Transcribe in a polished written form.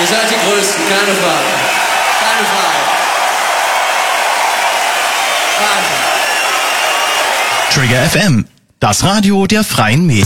Ihr seid die Größten, keine Frage. Keine Frage. Trigger FM, das Radio der freien Medien.